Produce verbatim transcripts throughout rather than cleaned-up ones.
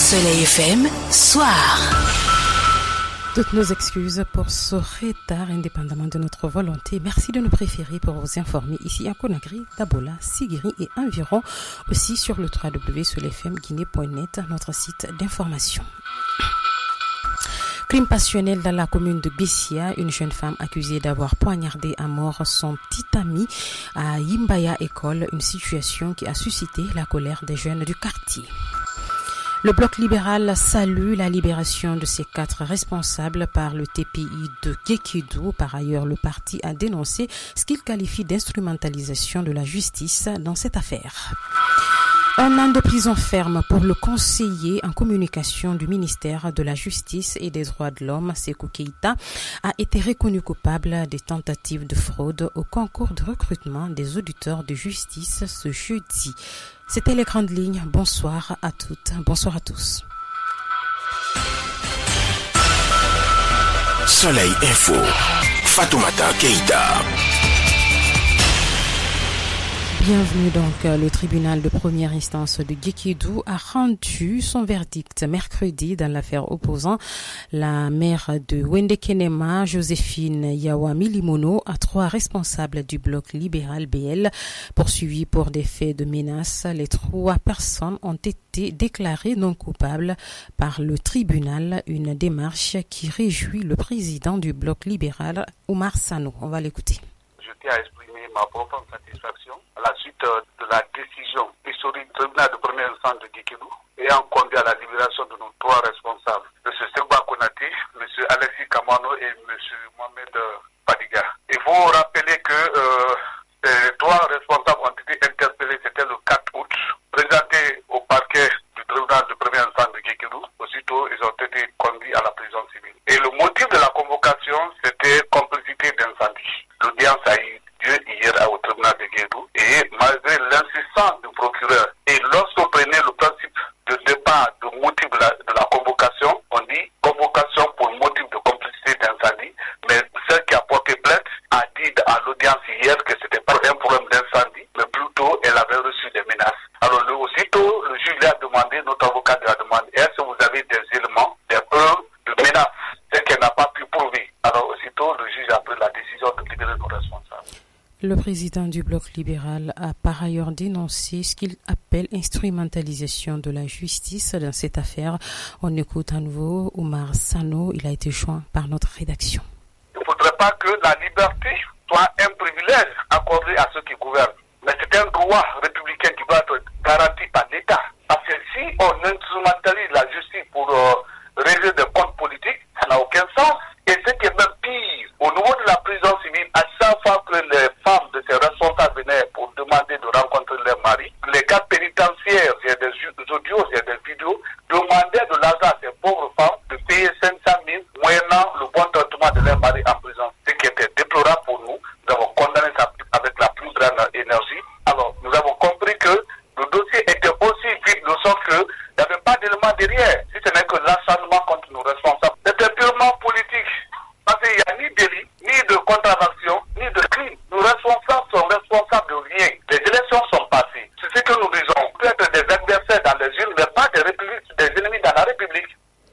Soleil F M, soir. Toutes nos excuses pour ce retard indépendamment de notre volonté. Merci de nous préférer pour vous informer ici à Conakry, Dabola, Sigiri et environ, aussi sur le w w w point soleil f m guinée point net, notre site d'information. Crime passionnel dans la commune de Bessia, une jeune femme accusée d'avoir poignardé à mort son petit ami à Yimbaya École, une situation qui a suscité la colère des jeunes du quartier. Le bloc libéral salue la libération de ces quatre responsables par le T P I de Guékidou. Par ailleurs, le parti a dénoncé ce qu'il qualifie d'instrumentalisation de la justice dans cette affaire. Un an de prison ferme pour le conseiller en communication du ministère de la Justice et des Droits de l'Homme, Sékou Keïta, a été reconnu coupable des tentatives de fraude au concours de recrutement des auditeurs de justice ce jeudi. C'était les grandes lignes. Bonsoir à toutes, bonsoir à tous. Soleil Info, Fatoumata Keïta. Bienvenue donc. Le tribunal de première instance de Guékidou a rendu son verdict mercredi dans l'affaire opposant la maire de Wendekenema, Joséphine Yawa Milimono, à trois responsables du bloc libéral B L poursuivis pour des faits de menace. Les trois personnes ont été déclarées non coupables par le tribunal, une démarche qui réjouit le président du bloc libéral, Oumar Sano. On va l'écouter. Je tiens à exprimer ma profonde satisfaction à la suite de la décision historique du tribunal de première instance de Guékidou ayant conduit à la libération de nos trois responsables, M. Segba Konati, M. Alexis Kamano et M. Mohamed Padiga. Il faut rappeler que euh, ces trois responsables ont été interpellés, c'était le quatre août, présentés au parquet du tribunal de première instance de Guékidou. Aussitôt, ils ont été conduits à la prison civile. Et le motif de la convocation, c'était complicité d'incendie. L'audience a eu lieu hier au tribunal de Guékidou et malgré l'insistance du procureur et lorsqu'on prenait le principe de départ du motif de la, de la convocation, on dit convocation pour motif de complicité d'incendie, mais celle qui a porté plainte a dit à l'audience hier que c'était pas un problème d'incendie, mais plutôt elle avait reçu des menaces. Alors le, aussitôt, le juge lui a demandé, notre avocat lui a demandé, est-ce que vous avez des éléments, des preuves de menaces, ce qu'elle n'a pas pu prouver. Alors aussitôt, le juge a pris la décision de libérer nos responsables. Le président du bloc libéral a par ailleurs dénoncé ce qu'il appelle instrumentalisation de la justice dans cette affaire. On écoute à nouveau Oumar Sano, il a été joint par notre rédaction. Il ne faudrait pas que la liberté soit un privilège accordé à ceux qui gouvernent. Mais c'est un droit républicain qui doit être garanti par l'État. Parce que si on instrumentalise la justice pour euh, régler des comptes politiques, ça n'a aucun sens. Et ce qui est même pire, au niveau de la prison civile, à chaque fois que les femmes de ces responsables venaient pour demander de rencontrer leur mari, les gardes pénitentiaires, il y a des audios, il y a des vidéos, demandaient de l'argent à ces pauvres femmes de payer cinq cent mille moyennant le bon traitement de leur mari en prison. Ce qui était déplorable pour nous. Nous avons condamné ça avec la plus grande énergie. Alors, nous avons compris que le dossier était aussi vide, de sorte qu'il n'y avait pas d'élément derrière, si ce n'est que l'acharnement contre nos responsables. C'était purement politique. Parce qu'il n'y a ni délit, ni de contravention, ni de crime. Nos responsables sont responsables de rien. Les élections sont passées. C'est ce que nous disons. Peut-être des adversaires dans les urnes, mais pas des, des ennemis dans la République.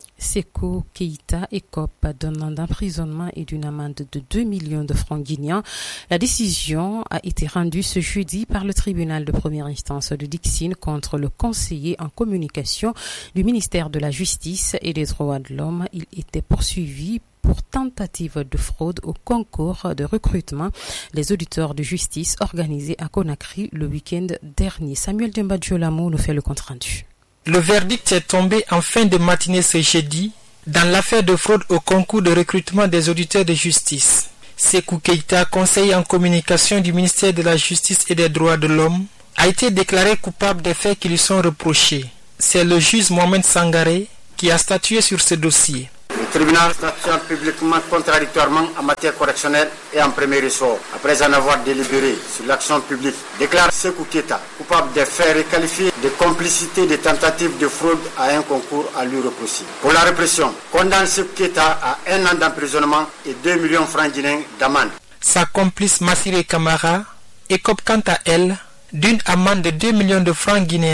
Sékou Keïta écope d'un an d'emprisonnement et d'une amende de deux millions de francs guinéens. La décision a été rendue ce jeudi par le tribunal de première instance de Dixine contre le conseiller en communication du ministère de la Justice et des Droits de l'Homme. Il était poursuivi pour tentative de fraude au concours de recrutement des auditeurs de justice organisé à Conakry le week-end dernier. Samuel Dembadjolamo nous fait le compte-rendu. Le verdict est tombé en fin de matinée ce jeudi dans l'affaire de fraude au concours de recrutement des auditeurs de justice. Sékou Keïta, conseiller en communication du ministère de la Justice et des Droits de l'Homme, a été déclaré coupable des faits qui lui sont reprochés. C'est le juge Mohamed Sangaré qui a statué sur ce dossier. Le tribunal statuant publiquement contradictoirement en matière correctionnelle et en premier ressort, après en avoir délibéré sur l'action publique, déclare Sékou Keïta coupable des faits requalifiés de complicité de tentatives de fraude à un concours à lui reproché. Pour la répression, condamne Sékou Keïta à un an d'emprisonnement et deux millions de francs guinéens d'amende. Sa complice Massiré Camara écope quant à elle d'une amende de deux millions de francs guinéens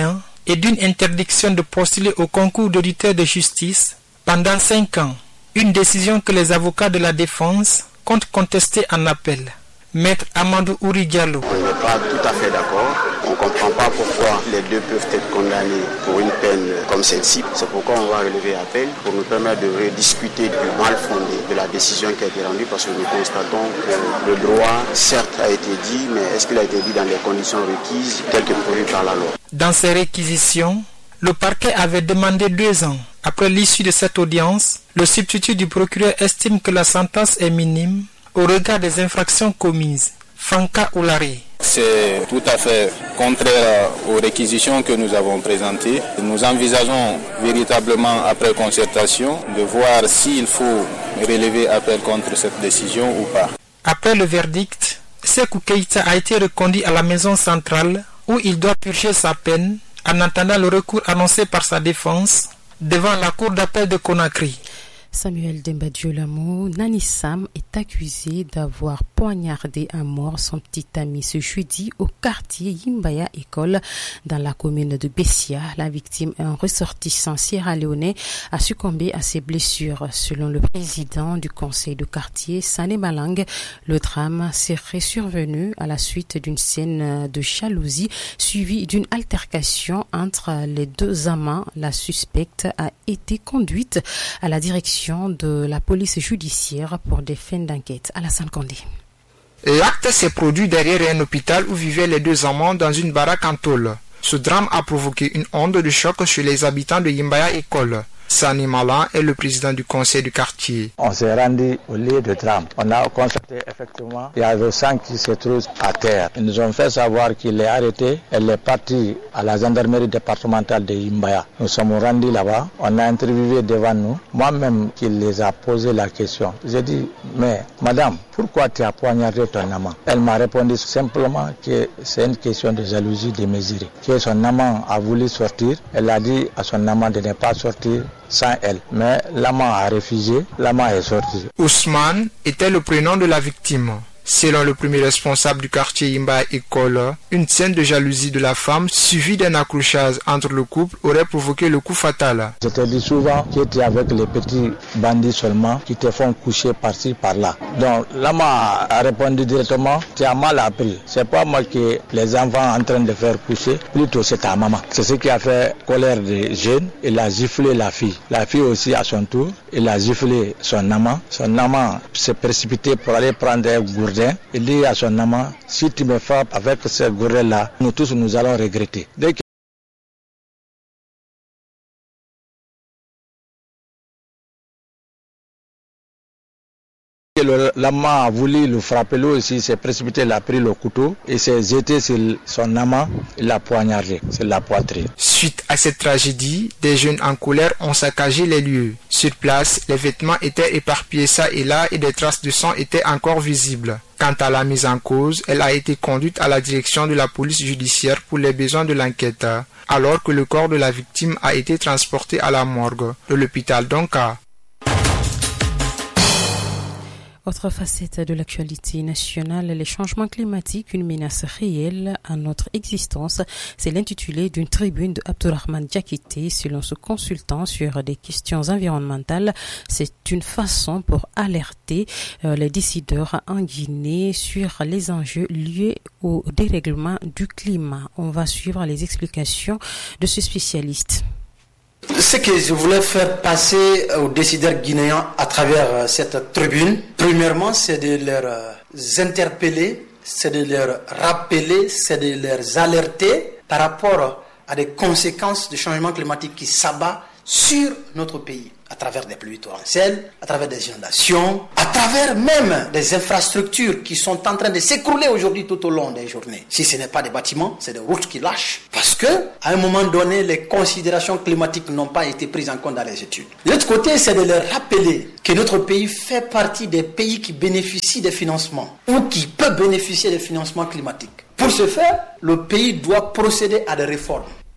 et d'une interdiction de postuler au concours d'auditeur de justice pendant cinq ans. Une décision que les avocats de la défense comptent contester en appel. Maître Amadou Ouri Diallo. On n'est pas tout à fait d'accord. On ne comprend pas pourquoi les deux peuvent être condamnés pour une peine comme celle-ci. C'est pourquoi on va relever appel pour nous permettre de rediscuter du mal fondé de la décision qui a été rendue, parce que nous constatons que le droit, certes, a été dit, mais est-ce qu'il a été dit dans les conditions requises telles que prévues par la loi? Dans ces réquisitions, le parquet avait demandé deux ans. Après l'issue de cette audience, le substitut du procureur estime que la sentence est minime au regard des infractions commises. Fanka Oulari. C'est tout à fait contraire aux réquisitions que nous avons présentées. Nous envisageons véritablement, après concertation, de voir s'il faut relever appel contre cette décision ou pas. Après le verdict, Sékou Keïta a été reconduit à la maison centrale où il doit purger sa peine en attendant le recours annoncé par sa défense devant la cour d'appel de Conakry. Samuel Demba-Diolamo, Nani Sam est accusé d'avoir poignardé à mort son petit ami ce jeudi au quartier Yimbaya École dans la commune de Bessia. La victime, un ressortissant sierra-léonais, a succombé à ses blessures. Selon le président du conseil de quartier, Sané Malang, le drame serait survenu à la suite d'une scène de jalousie suivie d'une altercation entre les deux amants. La suspecte a été conduite à la direction de la police judiciaire pour des fins d'enquête. Alassane Condé. L'acte s'est produit derrière un hôpital où vivaient les deux amants dans une baraque en tôle. Ce drame a provoqué une onde de choc chez les habitants de Yimbaya École. Sani Malan est le président du conseil du quartier. On s'est rendu au lieu de drame. On a constaté effectivement qu'il y avait sang qui se trouve à terre. Ils nous ont fait savoir qu'il est arrêté. Elle est partie à la gendarmerie départementale de Yimbaya. Nous sommes rendus là-bas. On a interviewé devant nous. Moi-même qui les a posé la question. J'ai dit, mais madame, pourquoi tu as poignardé ton amant? Elle m'a répondu simplement que c'est une question de jalousie démesurée. Que son amant a voulu sortir. Elle a dit à son amant de ne pas sortir sans elle. Mais l'amant a refusé, l'amant est sorti. Ousmane était le prénom de la victime. Selon le premier responsable du quartier Yimbaya École, une scène de jalousie de la femme suivie d'un accrochage entre le couple aurait provoqué le coup fatal. Je te dis souvent que tu es avec les petits bandits seulement qui te font coucher par-ci par-là. Donc l'amant a répondu directement, tu as mal appris. C'est pas moi que les enfants en train de faire coucher, plutôt c'est ta maman. C'est ce qui a fait colère des jeunes. Il a giflé la fille. La fille aussi à son tour, il a giflé son amant. Son amant s'est précipité pour aller prendre un gourdin. Il dit à son amant, si tu me frappes avec ce gourret-là, nous tous nous allons regretter. Dès que l'amant a voulu le frapper, lui aussi s'est précipité, il a pris le couteau et s'est jeté sur son amant, il l'a poignardé sur la poitrine. Suite à cette tragédie, des jeunes en colère ont saccagé les lieux. Sur place, les vêtements étaient éparpillés ça et là et des traces de sang étaient encore visibles. Quant à la mise en cause, elle a été conduite à la direction de la police judiciaire pour les besoins de l'enquête, alors que le corps de la victime a été transporté à la morgue de l'hôpital d'Onka. Autre facette de l'actualité nationale, les changements climatiques, une menace réelle à notre existence. C'est l'intitulé d'une tribune de Abdourahmane Diakité. Selon ce consultant sur des questions environnementales, c'est une façon pour alerter euh, les décideurs en Guinée sur les enjeux liés au dérèglement du climat. On va suivre les explications de ce spécialiste. Ce que je voulais faire passer aux décideurs guinéens à travers cette tribune, premièrement, c'est de les interpeller, c'est de leur rappeler, c'est de les alerter par rapport à des conséquences du changement climatique qui s'abat sur notre pays, à travers des pluies torrentielles, à travers des inondations, à travers même des infrastructures qui sont en train de s'écrouler aujourd'hui tout au long des journées. Si ce n'est pas des bâtiments, c'est des routes qui lâchent. Parce que, à un moment donné, les considérations climatiques n'ont pas été prises en compte dans les études. De l'autre côté, c'est de leur rappeler que notre pays fait partie des pays qui bénéficient des financements ou qui peuvent bénéficier des financements climatiques. Pour ce faire, le pays doit procéder à des réformes.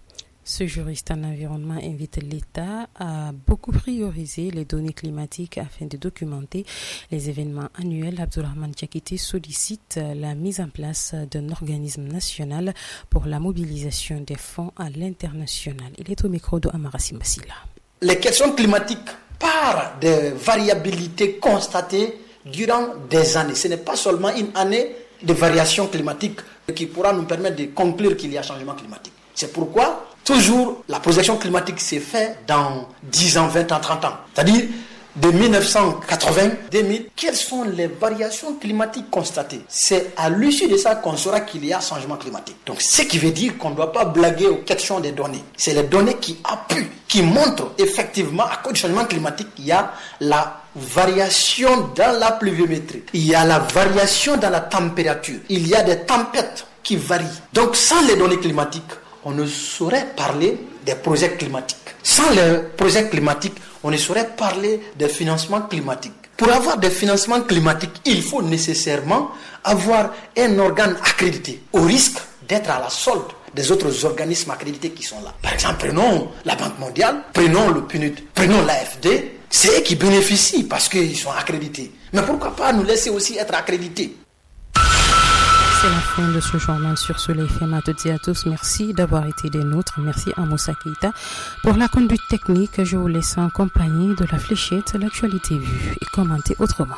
Ce juriste en environnement invite l'État à beaucoup prioriser les données climatiques afin de documenter les événements annuels. Abdourahmane Diakité sollicite la mise en place d'un organisme national pour la mobilisation des fonds à l'international. Il est au micro de Amara Simbasila. Les questions climatiques partent des variabilités constatées durant des années. Ce n'est pas seulement une année de variation climatique qui pourra nous permettre de conclure qu'il y a changement climatique. C'est pourquoi toujours la projection climatique s'est faite dans dix ans, vingt ans, trente ans. C'est-à-dire de mille neuf cent quatre-vingts à deux mille, quelles sont les variations climatiques constatées? C'est à l'issue de ça qu'on saura qu'il y a changement climatique. Donc ce qui veut dire qu'on ne doit pas blaguer aux questions des données. C'est les données qui appuient, qui montrent effectivement à cause du changement climatique, il y a la variation dans la pluviométrie, il y a la variation dans la température, il y a des tempêtes qui varient. Donc sans les données climatiques, on ne saurait parler des projets climatiques. Sans les projets climatiques, on ne saurait parler des financements climatiques. Pour avoir des financements climatiques, il faut nécessairement avoir un organe accrédité, au risque d'être à la solde des autres organismes accrédités qui sont là. Par exemple, prenons la Banque mondiale, prenons le P N U D, prenons l'A F D, c'est eux qui bénéficient parce qu'ils sont accrédités. Mais pourquoi pas nous laisser aussi être accrédités? C'est la fin de ce journal sur Soleil F M. À toutes et à tous, merci d'avoir été des nôtres. Merci à Moussa Keita pour la conduite technique. Je vous laisse en compagnie de la fléchette, l'actualité vue et commentée autrement.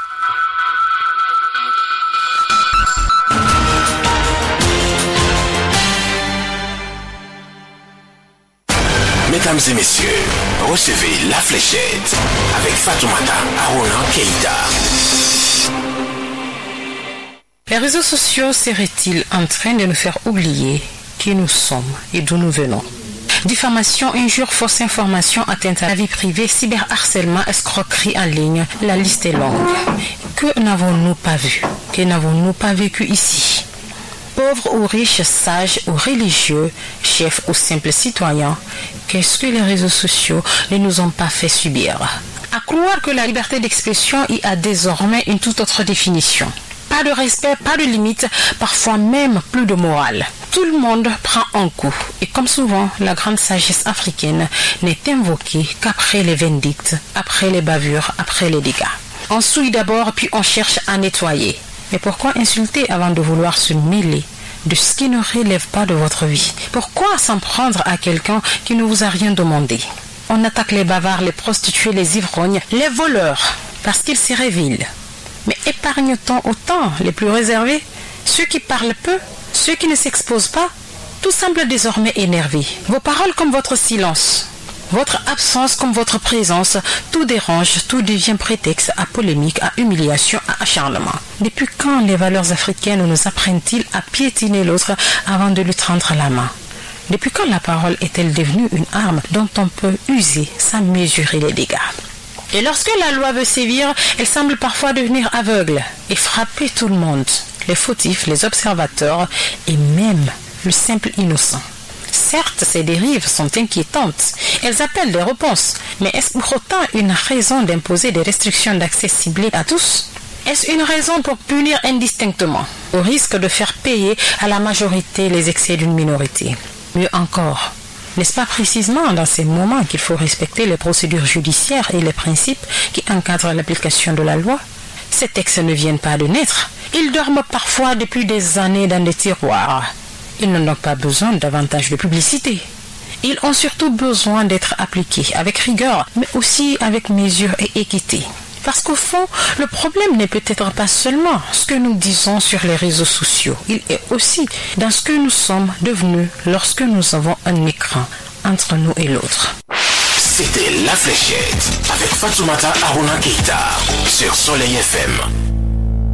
Mesdames et messieurs, recevez la fléchette avec Fatoumata Arona Keita. Les réseaux sociaux seraient-ils en train de nous faire oublier qui nous sommes et d'où nous venons? Diffamation, injures, fausse information, atteinte à la vie privée, cyberharcèlement, escroquerie en ligne, la liste est longue. Que n'avons-nous pas vu? Que n'avons-nous pas vécu ici? Pauvres ou riches, sages ou religieux, chefs ou simples citoyens, qu'est-ce que les réseaux sociaux ne nous ont pas fait subir? À croire que la liberté d'expression y a désormais une toute autre définition. Pas de respect, pas de limite, parfois même plus de morale. Tout le monde prend un coup. Et comme souvent, la grande sagesse africaine n'est invoquée qu'après les vindictes, après les bavures, après les dégâts. On souille d'abord, puis on cherche à nettoyer. Mais pourquoi insulter avant de vouloir se mêler de ce qui ne relève pas de votre vie? Pourquoi s'en prendre à quelqu'un qui ne vous a rien demandé? On attaque les bavards, les prostituées, les ivrognes, les voleurs, parce qu'ils se révèlent. Mais épargne-t-on autant les plus réservés? Ceux qui parlent peu, ceux qui ne s'exposent pas? Tout semble désormais énervé. Vos paroles comme votre silence, votre absence comme votre présence, tout dérange, tout devient prétexte à polémique, à humiliation, à acharnement. Depuis quand les valeurs africaines nous apprennent-ils à piétiner l'autre avant de lui tendre la main? Depuis quand la parole est-elle devenue une arme dont on peut user sans mesurer les dégâts? Et lorsque la loi veut sévir, elle semble parfois devenir aveugle et frapper tout le monde, les fautifs, les observateurs et même le simple innocent. Certes, ces dérives sont inquiétantes, elles appellent des réponses, mais est-ce pour autant une raison d'imposer des restrictions d'accès ciblées à tous? Est-ce une raison pour punir indistinctement, au risque de faire payer à la majorité les excès d'une minorité? Mieux encore, n'est-ce pas précisément dans ces moments qu'il faut respecter les procédures judiciaires et les principes qui encadrent l'application de la loi? Ces textes ne viennent pas de naître. Ils dorment parfois depuis des années dans des tiroirs. Ils n'en ont pas besoin davantage de publicité. Ils ont surtout besoin d'être appliqués avec rigueur, mais aussi avec mesure et équité. Parce qu'au fond, le problème n'est peut-être pas seulement ce que nous disons sur les réseaux sociaux. Il est aussi dans ce que nous sommes devenus lorsque nous avons un écran entre nous et l'autre. C'était La Fléchette avec Fatoumata Arona Keita sur Soleil F M.